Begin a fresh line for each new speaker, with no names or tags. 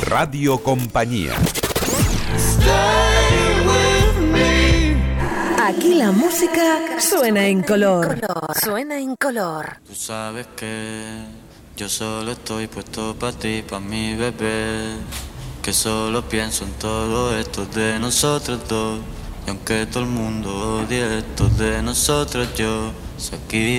Radio Compañía.
Aquí la música suena en color.
Suena en color.
Tú sabes que yo solo estoy puesto para ti, para mi bebé. Que solo pienso en todo esto de nosotros dos. Y aunque todo el mundo odie esto de nosotros, yo sé que